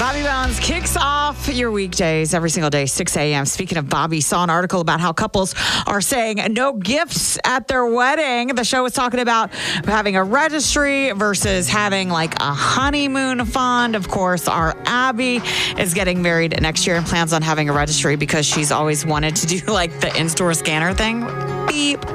Bobby Bones kicks off your weekdays every single day, 6 a.m. Speaking of Bobby, saw an article about how couples are saying no gifts at their wedding. The show was talking about having a registry versus having like a honeymoon fund. Of course, our Abby is getting married next year and plans on having a registry because she's always wanted to do like the in-store scanner thing. Beep.